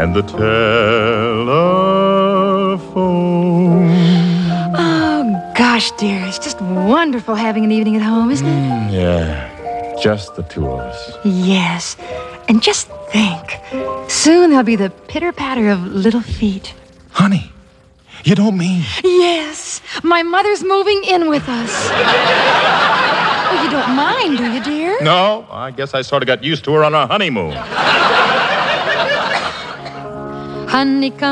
and the telephone. Oh, gosh, dear, it's just wonderful having an evening at home, isn't it? Yeah, just the two of us. Yes, and just think, soon there'll be the pitter-patter of little feet. Honey, you don't mean... Yes, my mother's moving in with us. Oh, you don't mind, do you, dear? No, I guess I sort of got used to her on our honeymoon. Honeycomb.